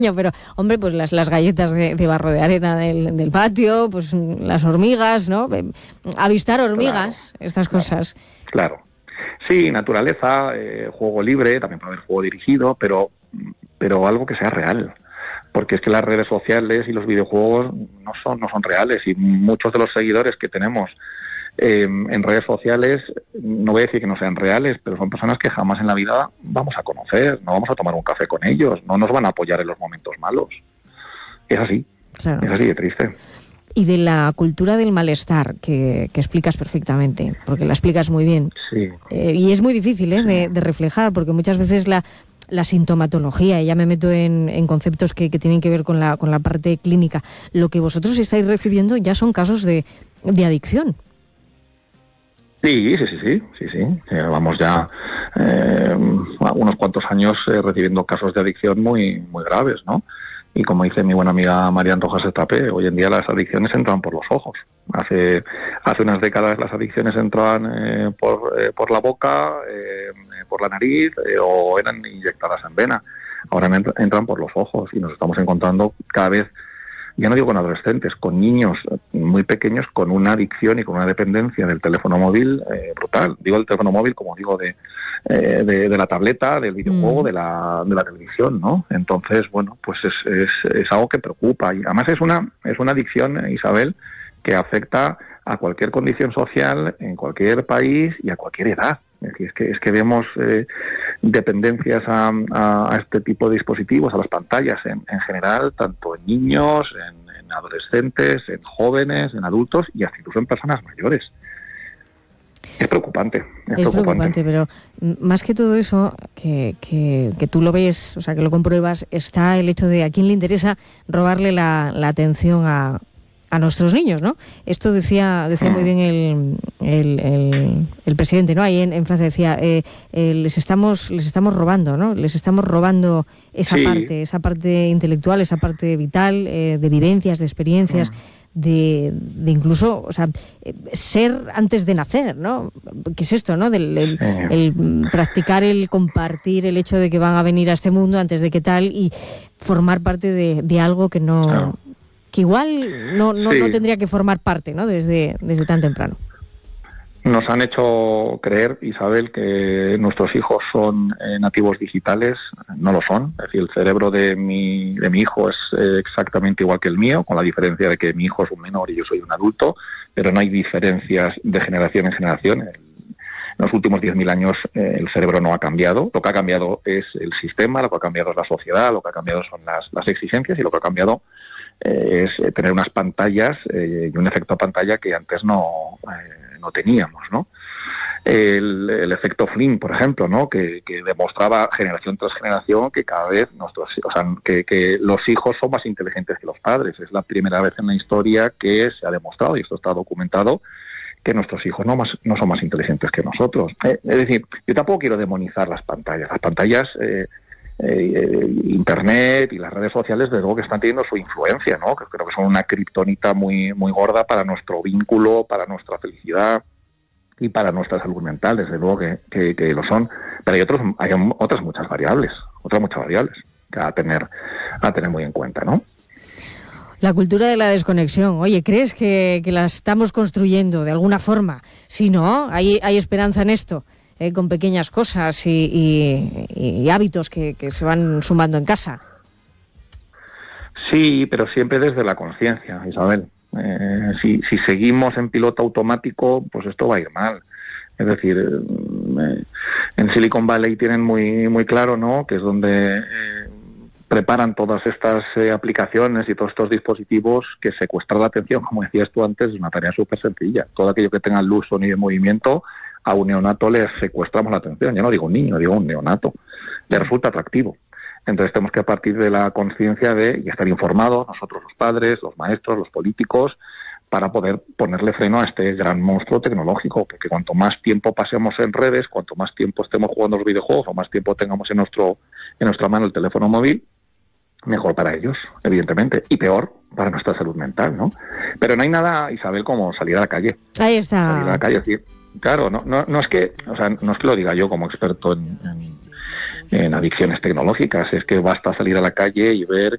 Pero, hombre, pues las galletas de barro de arena del patio, pues las hormigas, ¿no? Avistar hormigas, claro, estas cosas. Claro. Sí, naturaleza, juego libre, también puede haber juego dirigido, pero algo que sea real. Porque es que las redes sociales y los videojuegos no son reales, y muchos de los seguidores que tenemos en redes sociales, no voy a decir que no sean reales, pero son personas que jamás en la vida vamos a conocer, no vamos a tomar un café con ellos, no nos van a apoyar en los momentos malos. Es así, claro. Es así de triste. Y de la cultura del malestar, que explicas perfectamente, porque la explicas muy bien. Sí. Y es muy difícil de reflejar, porque muchas veces la sintomatología, y ya me meto en conceptos que tienen que ver con la parte clínica, lo que vosotros estáis recibiendo ya son casos de adicción. Sí. Vamos ya unos cuantos años recibiendo casos de adicción muy, muy graves, ¿no? Y como dice mi buena amiga Marian Rojas Estapé, hoy en día las adicciones entran por los ojos. Hace unas décadas las adicciones entraban por la boca, por la nariz, o eran inyectadas en vena. Ahora entran por los ojos, y nos estamos encontrando cada vez, ya no digo con adolescentes, con niños muy pequeños con una adicción y con una dependencia del teléfono móvil brutal. Digo el teléfono móvil como digo de la tableta, del videojuego, de la televisión, ¿no? Entonces, bueno, pues es algo que preocupa. Y además es una adicción, Isabel, que afecta a cualquier condición social, en cualquier país y a cualquier edad. Es que vemos dependencias a este tipo de dispositivos, a las pantallas en general, tanto en niños, en adolescentes, en jóvenes, en adultos y hasta incluso en personas mayores. Es preocupante. Es preocupante, pero más que todo eso, que tú lo ves, o sea, que lo compruebas, está el hecho de a quién le interesa robarle la atención a nuestros niños, ¿no? Esto decía muy bien el presidente, ¿no? Ahí en Francia decía, les estamos robando, ¿no? Les estamos robando esa parte intelectual, esa parte vital, de vivencias, de experiencias, de incluso, o sea, ser antes de nacer, ¿no? ¿Qué es esto, no? El practicar, el compartir, el hecho de que van a venir a este mundo antes de que tal, y formar parte de algo que no... Claro. Que igual no tendría que formar parte, ¿no? Desde tan temprano. Nos han hecho creer, Isabel, que nuestros hijos son nativos digitales. No lo son. Es decir, el cerebro de mi hijo es exactamente igual que el mío, con la diferencia de que mi hijo es un menor y yo soy un adulto, pero no hay diferencias de generación en generación. En los últimos 10.000 años el cerebro no ha cambiado. Lo que ha cambiado es el sistema, lo que ha cambiado es la sociedad, lo que ha cambiado son las exigencias, y lo que ha cambiado es tener unas pantallas y un efecto pantalla que antes no teníamos, ¿no? El efecto Flynn, por ejemplo, ¿no? Que demostraba generación tras generación que cada vez que los hijos son más inteligentes que los padres. Es la primera vez en la historia que se ha demostrado, y esto está documentado, que nuestros hijos no son más inteligentes que nosotros. Es decir, yo tampoco quiero demonizar las pantallas. Las pantallas... Internet y las redes sociales, desde luego que están teniendo su influencia, ¿no? Que creo que son una kriptonita muy, muy gorda para nuestro vínculo, para nuestra felicidad y para nuestra salud mental, desde luego que lo son. Pero hay otras muchas variables que a tener muy en cuenta, ¿no? La cultura de la desconexión. Oye, ¿crees que la estamos construyendo de alguna forma? Si no, hay esperanza en esto. Con pequeñas cosas y hábitos que se van sumando en casa. Sí, pero siempre desde la conciencia, Isabel. Si seguimos en piloto automático, pues esto va a ir mal. Es decir, en Silicon Valley tienen muy, muy claro, ¿no?, que es donde preparan todas estas aplicaciones y todos estos dispositivos, que secuestrar la atención, como decías tú antes, es una tarea súper sencilla. Todo aquello que tenga luz, sonido y movimiento, a un neonato le secuestramos la atención. Ya no digo un niño, digo un neonato. Le resulta atractivo. Entonces tenemos que partir de la conciencia y estar informados, nosotros los padres, los maestros, los políticos, para poder ponerle freno a este gran monstruo tecnológico, porque cuanto más tiempo pasemos en redes, cuanto más tiempo estemos jugando los videojuegos, o más tiempo tengamos en nuestra mano el teléfono móvil, mejor para ellos, evidentemente, y peor para nuestra salud mental, ¿no? Pero no hay nada, Isabel, como salir a la calle. Ahí está. Salir a la calle, decir, claro, no es que lo diga yo como experto en adicciones tecnológicas, es que basta salir a la calle y ver